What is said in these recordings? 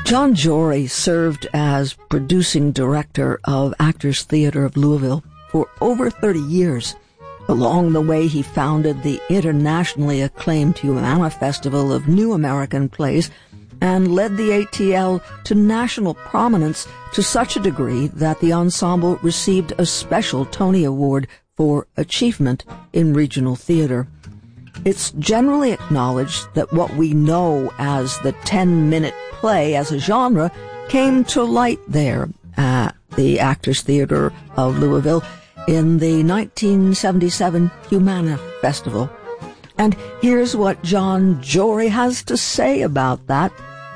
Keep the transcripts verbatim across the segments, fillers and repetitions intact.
John Jory served as producing director of Actors Theatre of Louisville for over thirty years. Along the way, he founded the internationally acclaimed Humana Festival of New American Plays and led the A T L to national prominence to such a degree that the ensemble received a special Tony Award for achievement in regional theater. It's generally acknowledged that what we know as the ten-minute play as a genre came to light there at the Actors Theatre of Louisville in the nineteen seventy-seven Humana Festival. And here's what John Jory has to say about that.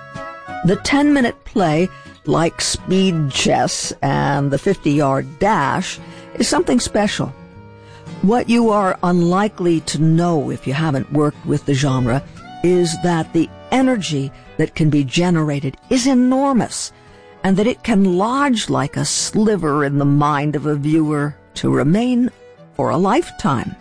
The ten-minute play, like speed chess and the fifty-yard dash, is something special. What you are unlikely to know if you haven't worked with the genre is that the energy that can be generated is enormous, and that it can lodge like a sliver in the mind of a viewer to remain for a lifetime.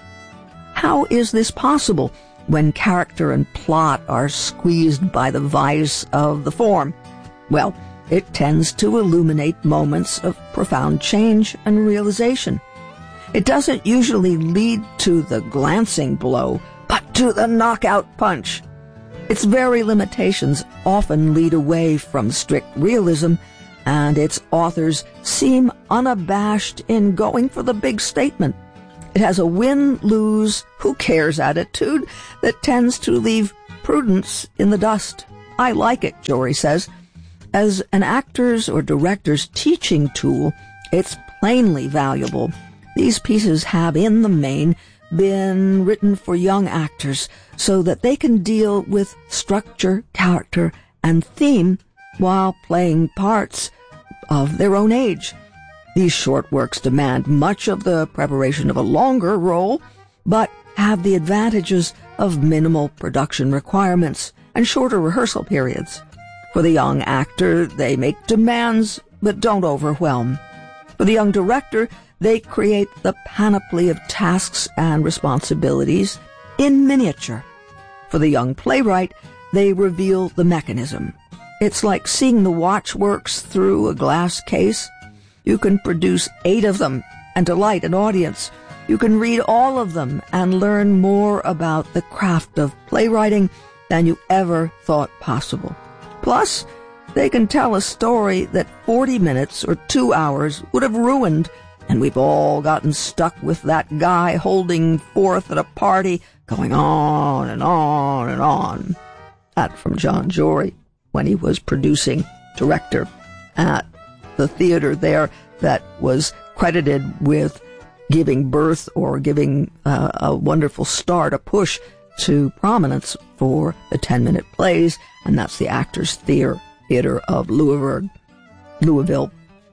How is this possible when character and plot are squeezed by the vice of the form? Well, it tends to illuminate moments of profound change and realization. It doesn't usually lead to the glancing blow, but to the knockout punch. Its very limitations often lead away from strict realism, and its authors seem unabashed in going for the big statement. It has a win-lose, who-cares attitude that tends to leave prudence in the dust. I like it, Jory says. As an actor's or director's teaching tool, it's plainly valuable. These pieces have, in the main, been written for young actors so that they can deal with structure, character, and theme while playing parts of their own age. These short works demand much of the preparation of a longer role, but have the advantages of minimal production requirements and shorter rehearsal periods. For the young actor, they make demands, but don't overwhelm. For the young director, they create the panoply of tasks and responsibilities in miniature. For the young playwright, they reveal the mechanism. It's like seeing the watchworks through a glass case. You can produce eight of them and delight an audience. You can read all of them and learn more about the craft of playwriting than you ever thought possible. Plus, they can tell a story that forty minutes or two hours would have ruined, and we've all gotten stuck with that guy holding forth at a party, going on and on and on. That from John Jory when he was producing director at the theater there that was credited with giving birth or giving uh, a wonderful start, a push to prominence for the ten-minute plays, and that's the Actors Theatre Theater of Louisville. Louisville.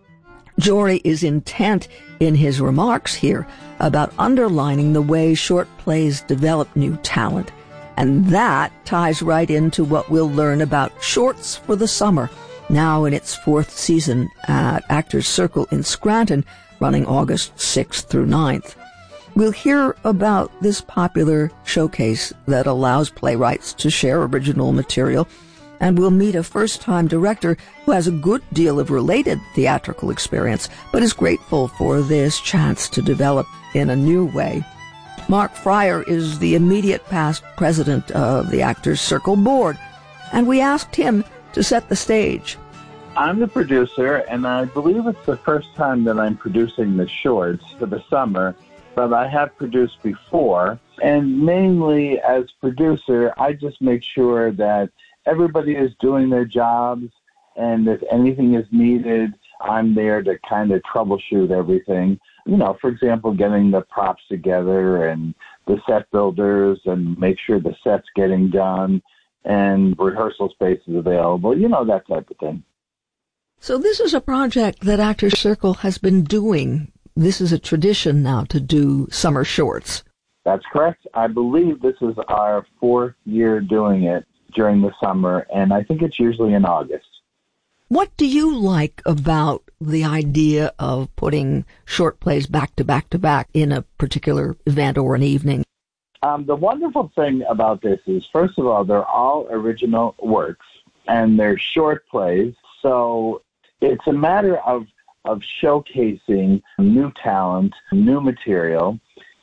Jory is intent in his remarks here about underlining the way short plays develop new talent, and that ties right into what we'll learn about Shorts for the Summer, now in its fourth season at Actors Circle in Scranton, running August sixth through ninth. We'll hear about this popular showcase that allows playwrights to share original material, and we'll meet a first-time director who has a good deal of related theatrical experience, but is grateful for this chance to develop in a new way. Mark Fryer is the immediate past president of the Actors Circle Board, and we asked him to set the stage. I'm the producer, and I believe it's the first time that I'm producing the shorts for the summer, but I have produced before. And mainly as producer, I just make sure that everybody is doing their jobs, and if anything is needed, I'm there to kind of troubleshoot everything. You know, for example, getting the props together and the set builders and make sure the set's getting done and rehearsal space is available, you know, that type of thing. So this is a project that Actors Circle has been doing. This is a tradition now to do summer shorts. That's correct. I believe this is our fourth year doing it during the summer, and I think it's usually in August. What do you like about the idea of putting short plays back to back to back in a particular event or an evening? Um, the wonderful thing about this is, first of all, they're all original works. and they're short plays. So it's a matter of, of showcasing new talent, new material.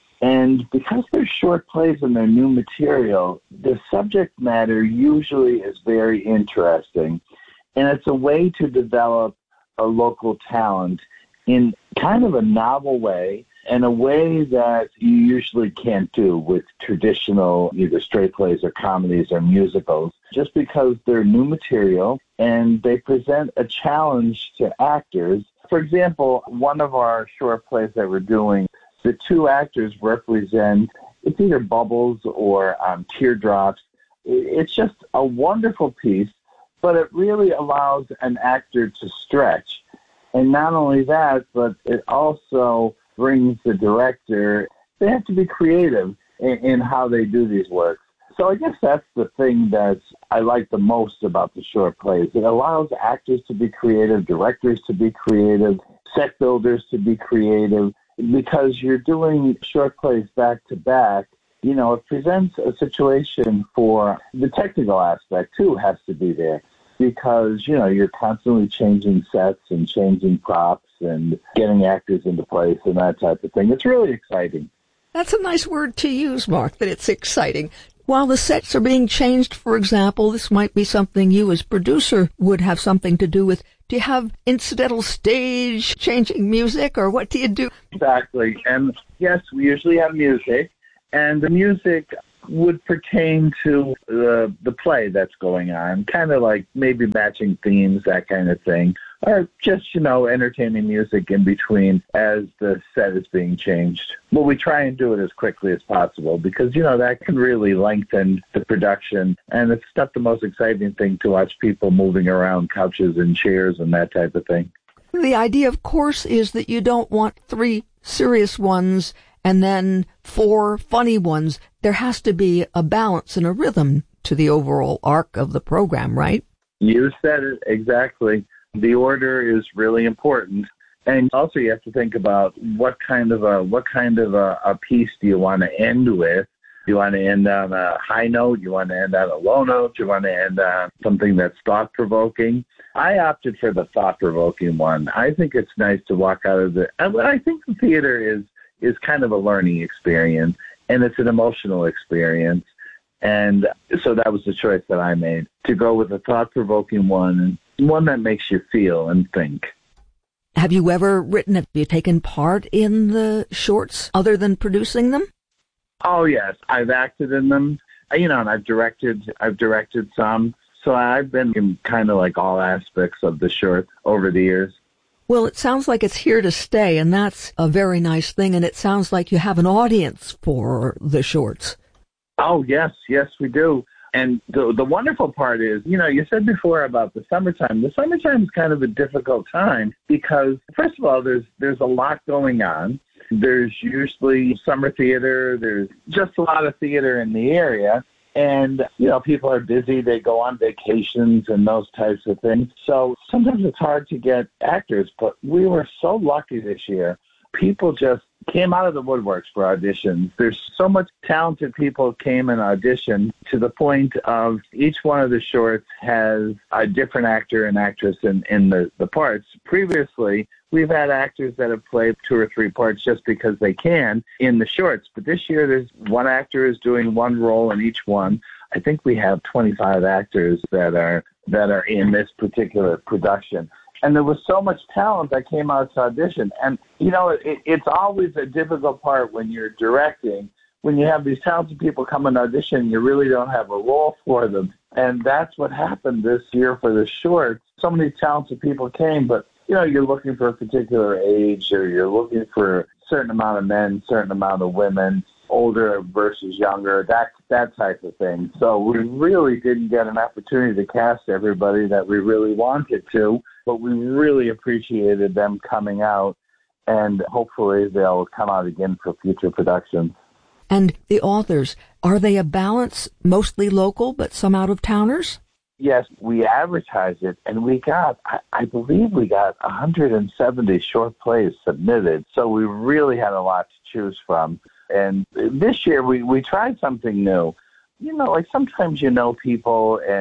And because they're short plays and they're new material, the subject matter usually is very interesting. And it's a way to develop a local talent in kind of a novel way, and a way that you usually can't do with traditional either straight plays or comedies or musicals, just because they're new material and they present a challenge to actors. For example, one of our short plays that we're doing, the two actors represent, it's either bubbles or um, teardrops. It's just a wonderful piece, but it really allows an actor to stretch. And not only that, but it also brings the director, they have to be creative in, in how they do these works. So I guess that's the thing that I like the most about the short plays. It allows actors to be creative, directors to be creative, set builders to be creative, because you're doing short plays back to back. You know, it presents a situation for the technical aspect, too, has to be there. Because, you know, you're constantly changing sets and changing props and getting actors into place and that type of thing. It's really exciting. That's a nice word to use, Mark, that it's exciting. While the sets are being changed, for example, this might be something you as producer would have something to do with. Do you have incidental stage changing music, or what do you do? Exactly. And yes, we usually have music, and the music would pertain to the the play that's going on, kind of like maybe matching themes, that kind of thing, or just, you know, entertaining music in between as the set is being changed. Well, we try and do it as quickly as possible because, you know, that can really lengthen the production, and it's not the most exciting thing to watch people moving around couches and chairs and that type of thing. The idea, of course, is that you don't want three serious ones and then four funny ones. There has to be a balance and a rhythm to the overall arc of the program, right? You said it exactly. The order is really important. And also you have to think about what kind of a what kind of a, a piece do you want to end with. Do you want to end on a high note? Do you want to end on a low note? Do you want to end on something that's thought-provoking? I opted for the thought-provoking one. I think it's nice to walk out of the... I think the theater is is kind of a learning experience, and it's an emotional experience. And so that was the choice that I made, to go with a thought-provoking one, one that makes you feel and think. Have you ever written, have you taken part in the shorts other than producing them? Oh, yes. I've acted in them, you know, and I've directed, I've directed some. So I've been in kind of like all aspects of the short over the years. Well, it sounds like it's here to stay, and that's a very nice thing, and it sounds like you have an audience for the shorts. Oh, yes, yes, we do. And the the wonderful part is, you know, you said before about the summertime. The summertime is kind of a difficult time because, first of all, there's there's a lot going on. There's usually summer theater. There's just a lot of theater in the area. And, you know, people are busy. They go on vacations and those types of things. So sometimes it's hard to get actors, but we were so lucky this year. People just came out of the woodworks for auditions. There's so much talented people came and auditioned to the point of each one of the shorts has a different actor and actress in, in the, the parts. Previously, we've had actors that have played two or three parts just because they can in the shorts. But this year, there's one actor is doing one role in each one. I think we have twenty-five actors that are that are in this particular production. And there was so much talent that came out to audition. And, you know, it, it's always a difficult part when you're directing. When you have these talented people come and audition, you really don't have a role for them. And that's what happened this year for the short. So many talented people came, but, you know, you're looking for a particular age, or you're looking for a certain amount of men, certain amount of women, older versus younger, that that type of thing. So we really didn't get an opportunity to cast everybody that we really wanted to, but we really appreciated them coming out, and hopefully they'll come out again for future productions. And the authors, are they a balance, mostly local, but some out-of-towners? Yes, we advertised it, and we got, I, I believe we got one hundred seventy short plays submitted, so we really had a lot to choose from. And this year we, we tried something new. You know, like sometimes you know people and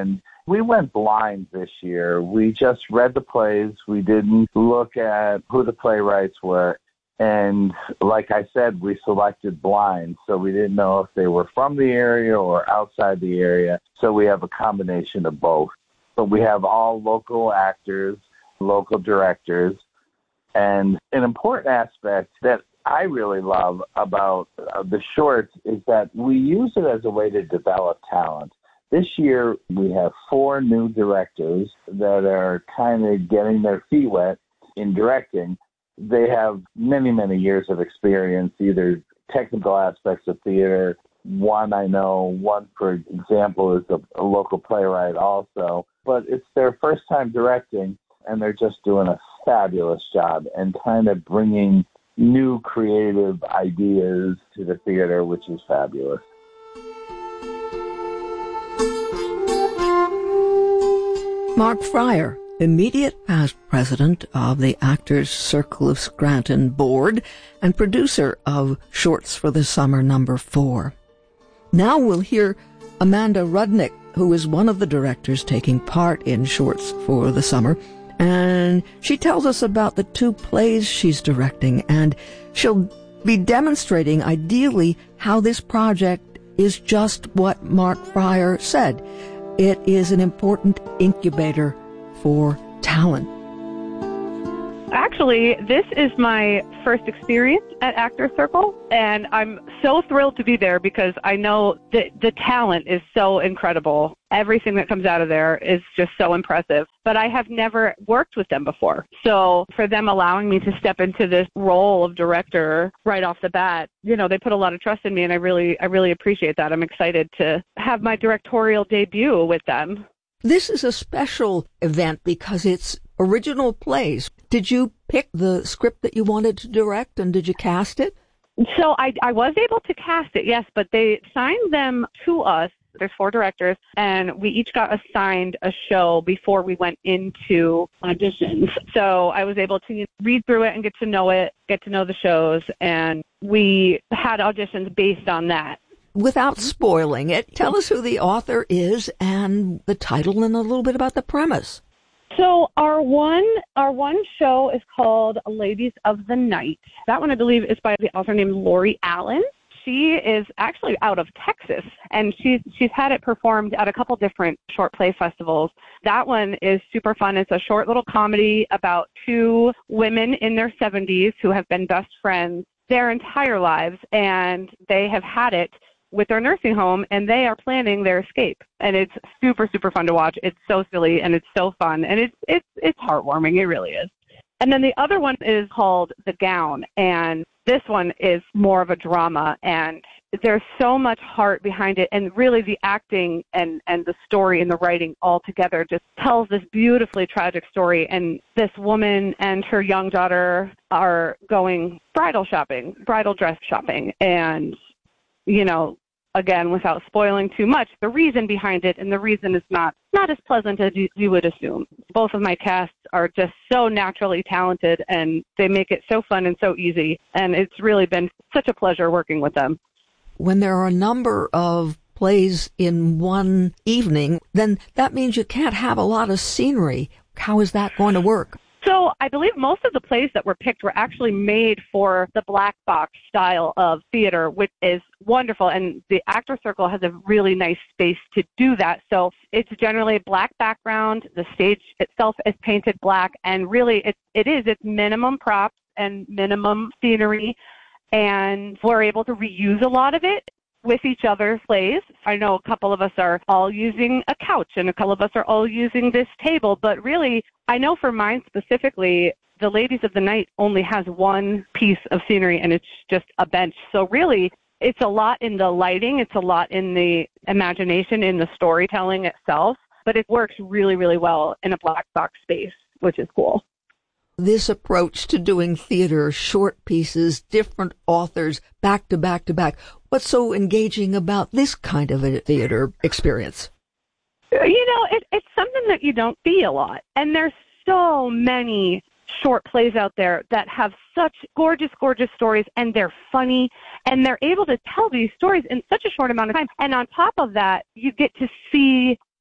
We went blind this year. We just read the plays. We didn't look at who the playwrights were. And like I said, we selected blind, so we didn't know if they were from the area or outside the area. So we have a combination of both. But we have all local actors, local directors. And an important aspect that I really love about uh, the shorts is that we use it as a way to develop talent. This year, we have four new directors that are kind of getting their feet wet in directing. They have many, many years of experience, either technical aspects of theater. One I know, one, for example, is a, a local playwright also. But it's their first time directing, and they're just doing a fabulous job and kind of bringing new creative ideas to the theater, which is fabulous. Mark Fryer, immediate past president of the Actors Circle of Scranton Board and producer of Shorts for the Summer number four. Now we'll hear Amanda Rudnick, who is one of the directors taking part in Shorts for the Summer, and she tells us about the two plays she's directing, and she'll be demonstrating ideally how this project is just what Mark Fryer said. It is an important incubator for talent. Actually, this is my first experience at Actors Circle, and I'm so thrilled to be there because I know that the talent is so incredible. Everything that comes out of there is just so impressive. But I have never worked with them before. So for them allowing me to step into this role of director right off the bat, you know, they put a lot of trust in me, and I really, I really appreciate that. I'm excited to have my directorial debut with them. This is a special event because it's original plays. Did you pick the script that you wanted to direct, and did you cast it? So I, I was able to cast it, yes, but they signed them to us. There's four directors, and we each got assigned a show before we went into auditions. So I was able to read through it and get to know it, get to know the shows, and we had auditions based on that. Without spoiling it, tell us who the author is and the title and a little bit about the premise. So our one our one show is called Ladies of the Night. That one, I believe, is by the author named Lori Allen. She is actually out of Texas, and she's she's had it performed at a couple different short play festivals. That one is super fun. It's a short little comedy about two women in their seventies who have been best friends their entire lives, and they have had it with their nursing home, and they are planning their escape. And it's super, super fun to watch. It's so silly, and it's so fun, and it's it's it's heartwarming. It really is. And then the other one is called The Gown, and this one is more of a drama, and there's so much heart behind it, and really the acting and, and the story and the writing all together just tells this beautifully tragic story. And this woman and her young daughter are going bridal shopping, bridal dress shopping, and, you know, again, without spoiling too much, the reason behind it, and the reason is not, not as pleasant as you, you would assume. Both of my casts are just so naturally talented, and they make it so fun and so easy, and it's really been such a pleasure working with them. When there are a number of plays in one evening, then that means you can't have a lot of scenery. How is that going to work? So I believe most of the plays that were picked were actually made for the black box style of theater, which is wonderful. And the Actors Circle has a really nice space to do that. So it's generally a black background. The stage itself is painted black. And really, it, it is. It's minimum props and minimum scenery. And we're able to reuse a lot of it with each other's plays. I know a couple of us are all using a couch, and a couple of us are all using this table, but really, I know for mine specifically, the Ladies of the Night only has one piece of scenery, and it's just a bench. So really, it's a lot in the lighting, it's a lot in the imagination, in the storytelling itself, but it works really, really well in a black box space, which is cool. This approach to doing theater, short pieces, different authors, back to back to back, what's so engaging about this kind of a theater experience? You know, it, it's something that you don't see a lot. And there's so many short plays out there that have such gorgeous, gorgeous stories, and they're funny, and they're able to tell these stories in such a short amount of time. And on top of that, you get to see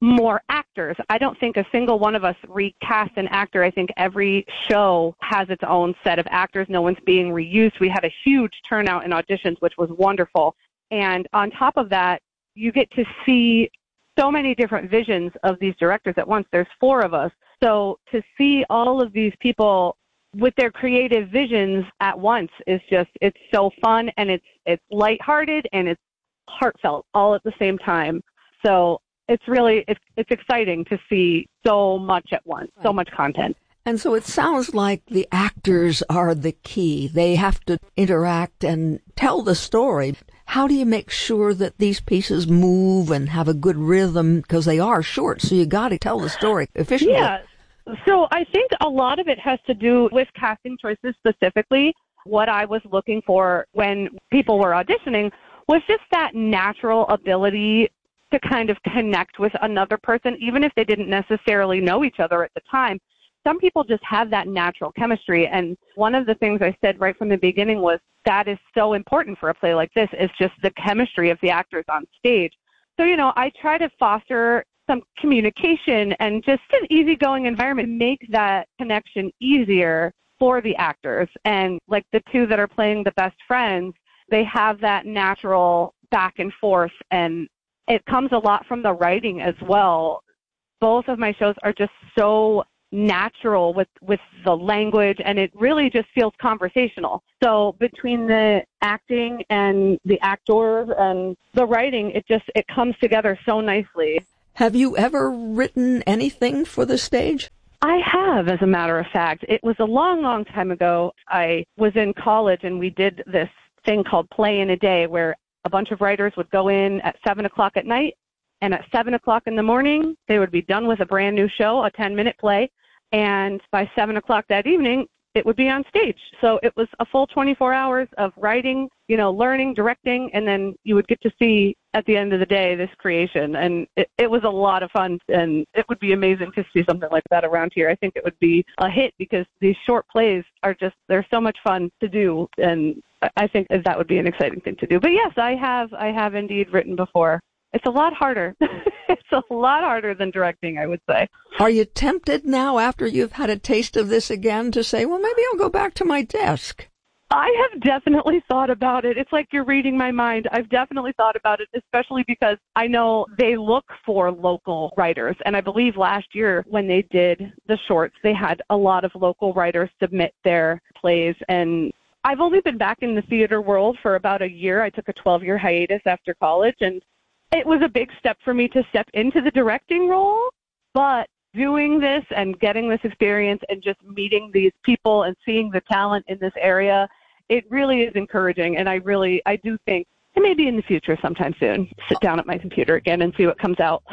more actors. I don't think a single one of us recast an actor. I think every show has its own set of actors. No one's being reused. We had a huge turnout in auditions, which was wonderful. And on top of that, you get to see so many different visions of these directors at once. There's four of us. So to see all of these people with their creative visions at once is just, it's so fun, and it's it's lighthearted and it's heartfelt all at the same time. So it's really, it's, it's exciting to see so much at once, so much content. And so it sounds like the actors are the key. They have to interact and tell the story. How do you make sure that these pieces move and have a good rhythm? Because they are short, so you got to tell the story efficiently. Yeah. So I think a lot of it has to do with casting choices specifically. What I was looking for when people were auditioning was just that natural ability to kind of connect with another person, even if they didn't necessarily know each other at the time. Some people just have that natural chemistry. And one of the things I said right from the beginning was that is so important for a play like this, is just the chemistry of the actors on stage. So, you know, I try to foster some communication and just an easygoing environment, make that connection easier for the actors. And like the two that are playing the best friends, they have that natural back and forth, and it comes a lot from the writing as well. Both of my shows are just so natural with, with the language, and it really just feels conversational. So between the acting and the actors and the writing, it just, it comes together so nicely. Have you ever written anything for the stage? I have, as a matter of fact. It was a long, long time ago. I was in college, and we did this thing called Play in a Day, where a bunch of writers would go in at seven o'clock at night, and at seven o'clock in the morning, they would be done with a brand new show, a ten-minute play, and by seven o'clock that evening, it would be on stage. So it was a full twenty-four hours of writing, you know, learning, directing, and then you would get to see at the end of the day this creation. And it, it was a lot of fun, and it would be amazing to see something like that around here. I think it would be a hit because these short plays are just, they're so much fun to do, and I think that would be an exciting thing to do. But yes, I have, I have indeed written before. It's a lot harder. It's a lot harder than directing, I would say. Are you tempted now, after you've had a taste of this again, to say, well, maybe I'll go back to my desk? I have definitely thought about it. It's like you're reading my mind. I've definitely thought about it, especially because I know they look for local writers. And I believe last year when they did the shorts, they had a lot of local writers submit their plays. And I've only been back in the theater world for about a year. I took a twelve-year hiatus after college, and it was a big step for me to step into the directing role, but doing this and getting this experience and just meeting these people and seeing the talent in this area, it really is encouraging. And I really, I do think, and maybe in the future sometime soon, sit down at my computer again and see what comes out.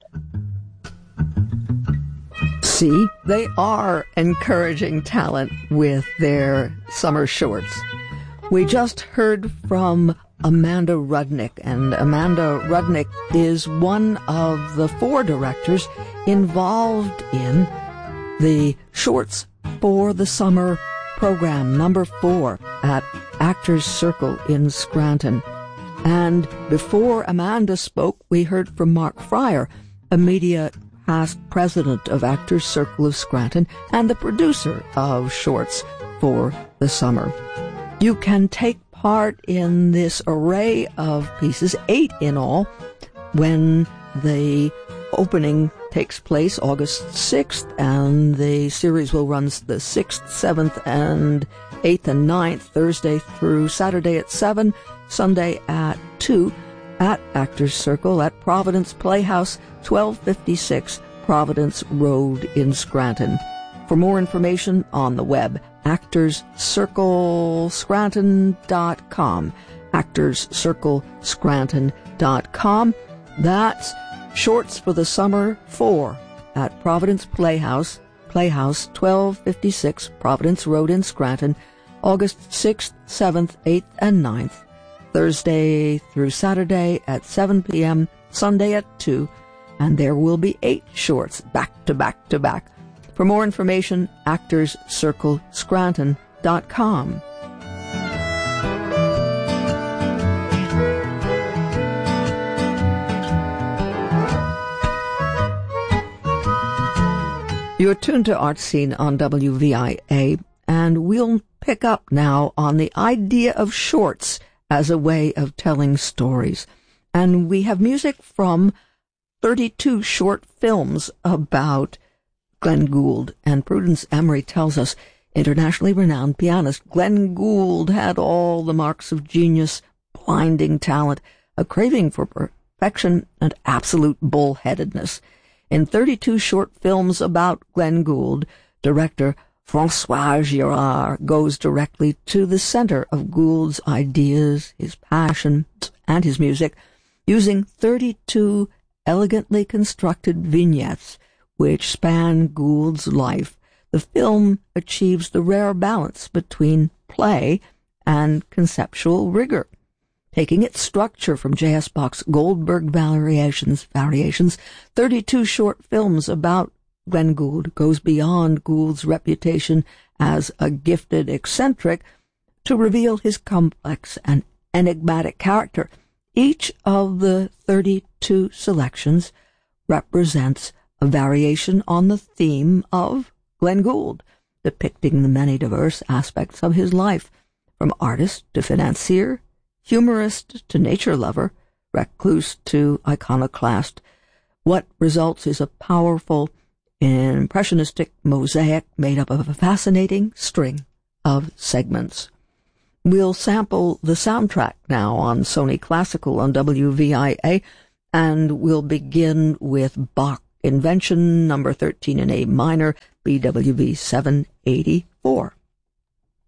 See, they are encouraging talent with their summer shorts. We just heard from Amanda Rudnick, and Amanda Rudnick is one of the four directors involved in the Shorts for the Summer program, number four, at Actors Circle in Scranton. And before Amanda spoke, we heard from Mark Fryer, a media past president of Actors Circle of Scranton and the producer of Shorts for the Summer. You can take part in this array of pieces, eight in all, when the opening takes place August sixth, and the series will run the sixth, seventh, and eighth and ninth, Thursday through Saturday at seven, Sunday at two, at Actors Circle at Providence Playhouse, twelve fifty-six Providence Road in Scranton. For more information on the web, actors circle scranton dot com, actors circle scranton dot com. That's Shorts for the Summer four at Providence Playhouse, Playhouse, twelve fifty-six Providence Road in Scranton, August sixth, seventh, eighth, and ninth, Thursday through Saturday at seven p.m., Sunday at two, and there will be eight shorts back to back to back. For more information, actors circle scranton dot com. You're tuned to Art Scene on W V I A, and we'll pick up now on the idea of shorts as a way of telling stories. And we have music from thirty-two short films about Glenn Gould. And Prudence Emery tells us internationally renowned pianist Glenn Gould had all the marks of genius, blinding talent, a craving for perfection, and absolute bullheadedness. In thirty-two short films about Glenn Gould, director François Girard goes directly to the center of Gould's ideas, his passion, and his music, using thirty-two elegantly constructed vignettes which span Gould's life. The film achieves the rare balance between play and conceptual rigor. Taking its structure from J S. Bach's Goldberg Variations, Variations, thirty-two short films about Glenn Gould goes beyond Gould's reputation as a gifted eccentric to reveal his complex and enigmatic character. Each of the thirty-two selections represents a variation on the theme of Glenn Gould, depicting the many diverse aspects of his life, from artist to financier, humorist to nature lover, recluse to iconoclast. What results is a powerful, impressionistic mosaic made up of a fascinating string of segments. We'll sample the soundtrack now on Sony Classical on W V I A, and we'll begin with Bach Invention number thirteen in A minor, B W V seven eighty-four.